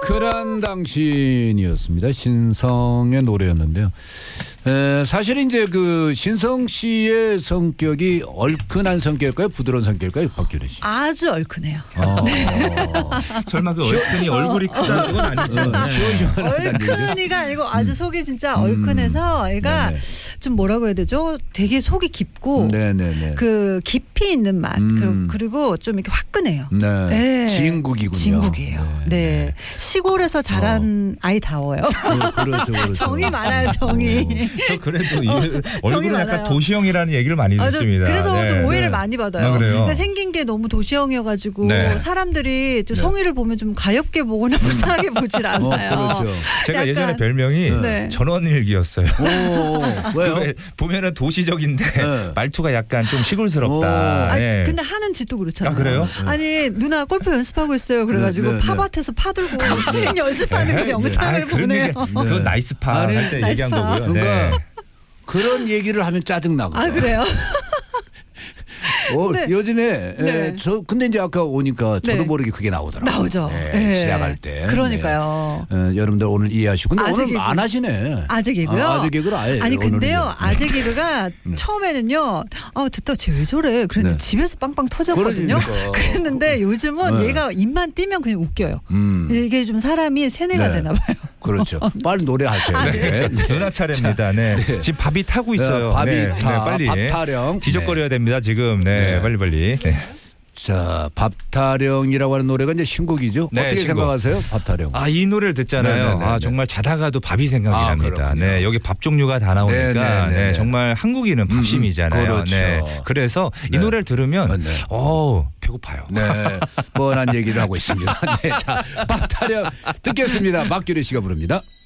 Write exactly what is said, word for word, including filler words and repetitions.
얼큰한 당신이었습니다. 신성의 노래였는데요. 에, 사실 이제 그 신성 씨의 성격이 얼큰한 성격일까요? 부드러운 성격일까요? 박규리 씨. 아주 얼큰해요. 어. 네. 설마 그 얼큰이 얼굴이 크다는 건 아니죠. 네. 얼큰이가 아니고 아주 속이 진짜 얼큰해서 애가 네네. 좀 뭐라고 해야 되죠? 되게 속이 깊고 네네네. 그 깊이 있는 맛 음. 그리고 좀 이렇게 화끈해요. 네. 네. 진국이군요. 진국이에요. 네. 네. 시골에서 자란 어. 아이다워요. 그, 그렇죠, 그렇죠. 정이 많아요. 정이. 어. 저 그래도 이 어, 얼굴은 약간 많아요. 도시형이라는 얘기를 많이 아, 듣습니다. 그래서 네. 좀 오해를 네. 많이 받아요. 아, 그러니까 생긴 게 너무 도시형이어가지고 네. 사람들이 좀 네. 성의를 보면 좀 가엽게 보거나 불쌍하게 보질 않아요. 어, 그렇죠. 제가 약간, 예전에 별명이 네. 전원일기였어요. 오, 왜요? 그 보면은 도시적인데 네. 말투가 약간 좀 시골스럽다. 아니, 네. 근데 하는 짓도 그렇잖아요. 아, 그래요? 아니 누나 골프 연습하고 있어요. 그래가지고 네, 네, 팝밭에서 파들고 스윙 연습하는 그 영상을 아, 그런 보내요. 얘기, 그건 나이스파 아니, 할 때 얘기한 나이스파. 거고요. 그러니까 네. 그런 얘기를 하면 짜증 나거든. 아 그래요? 어, 네. 요즘에 네. 에, 저 근데 이제 아까 오니까 저도 네. 모르게 그게 나오더라고요. 나오죠. 네, 네. 시작할 때. 그러니까요. 네. 에, 여러분들 오늘 이해하시고 근데 아재 오늘 개그. 안 하시네. 아재 개그요? 아, 아재 개그를 아예. 아니 근데요 오늘은. 아재 개그가 네. 처음에는요 아 듣다 쟤 왜 저래 그랬는데 네. 집에서 빵빵 터졌거든요. 그러니까. 그랬는데 요즘은 네. 얘가 입만 띄면 그냥 웃겨요. 음. 이게 좀 사람이 세뇌가 네. 되나 봐요. 그렇죠. 빨리 노래하세요. 아, 네. 네. 누나 차례입니다. 네. 네. 지금 밥이 타고 있어요. 밥이 네. 타, 네, 빨리 밥 타령. 뒤적거려야 됩니다. 지금. 네, 네. 빨리 빨리. 네. 자, 밥타령이라고 하는 노래가 이제 신곡이죠. 네, 어떻게 신곡. 생각하세요, 밥타령? 아, 이 노래를 듣잖아요. 네, 네, 네, 아, 네. 정말 자다가도 밥이 생각이 아, 납니다. 그렇군요. 네, 여기 밥 종류가 다 나오니까 네, 네, 네, 네, 네. 정말 한국인은 밥심이잖아요. 음, 그렇죠. 네. 그래서 네. 이 노래를 들으면 네. 어, 배고파요. 네, 뻔한 얘기를 하고 있습니다. 네, 자, 밥타령 듣겠습니다. 박규리 씨가 부릅니다.